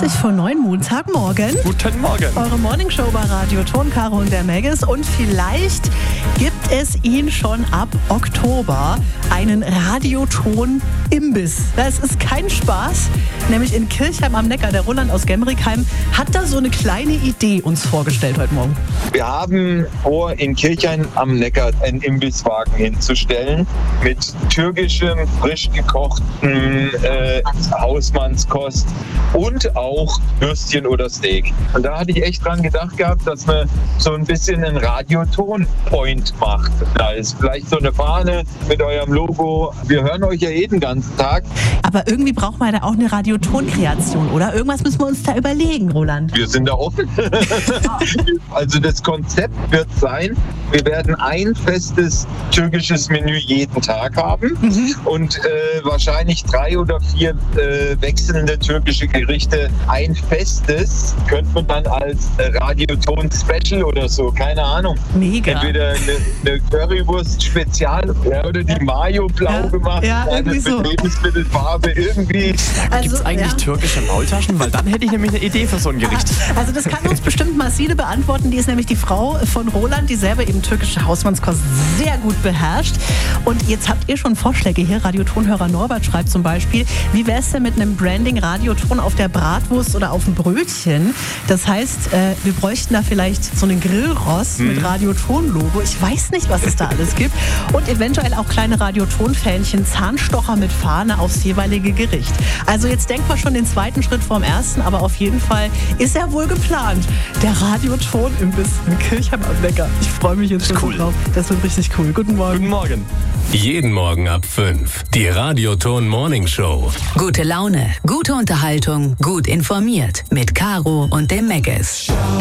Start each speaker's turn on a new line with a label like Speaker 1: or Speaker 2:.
Speaker 1: 20:20 Montagmorgen.
Speaker 2: Guten Morgen.
Speaker 1: Eure Morningshow bei Radio Ton, Caro und der Maggis. Und vielleicht gibt es ihn schon ab Oktober, einen Radioton-Imbiss. Das ist kein Spaß. Nämlich in Kirchheim am Neckar. Der Roland aus Gemrickheim hat da so eine kleine Idee uns vorgestellt heute Morgen.
Speaker 3: Wir haben vor, in Kirchheim am Neckar einen Imbisswagen hinzustellen mit türkischem, frisch gekochten Hausmannskost und auch Würstchen oder Steak. Und da hatte ich echt dran gedacht gehabt, dass man so ein bisschen einen Radioton-Point macht. Da ist vielleicht so eine Fahne mit eurem Logo. Wir hören euch ja jeden ganzen Tag.
Speaker 1: Aber irgendwie braucht man da auch eine Radioton-Kreation, oder? Irgendwas müssen wir uns da überlegen, Roland.
Speaker 3: Wir sind da offen. Also das Konzept wird sein, wir werden ein festes türkisches Menü jeden Tag haben und wahrscheinlich 3 oder 4 wechselnde türkische Gerichte. Ein festes könnte man dann als Radioton-Special oder so, keine Ahnung.
Speaker 1: Mega.
Speaker 3: Entweder eine Currywurst-Spezial oder die Mayo blau gemacht.
Speaker 1: Ja, irgendwie so.
Speaker 3: Mit Lebensmittelfarbe irgendwie.
Speaker 2: Gibt es eigentlich türkische Maultaschen? Weil dann hätte ich nämlich eine Idee für so ein Gericht.
Speaker 1: Also das kann uns bestimmt Marcine beantworten. Die ist nämlich die Frau von Roland, die selber eben türkische Hausmannskost sehr gut beherrscht. Und jetzt habt ihr schon Vorschläge hier. Radiotonhörer Norbert schreibt zum Beispiel, wie wäre es denn mit einem Branding Radioton auf der Bratwurst oder auf dem Brötchen? Das heißt, wir bräuchten da vielleicht so einen Grillrost mit Radioton-Logo. Ich weiß nicht, was es da alles gibt. Und eventuell auch kleine Radioton-Fähnchen, Zahnstocher mit Fahne aufs jeweilige Gericht. Also jetzt denkt man schon den zweiten Schritt vorm ersten, aber auf jeden Fall ist er wohl geplant. Der Radioton-Imbiss in Kirchheim am Neckar. Ich freue mich jetzt schon drauf. Das wird richtig cool. Guten Morgen.
Speaker 2: Guten Morgen.
Speaker 4: Jeden Morgen ab 5. Die Radioton Morning Show.
Speaker 5: Gute Laune, gute Unterhaltung, gut informiert. Mit Caro und dem Maggis.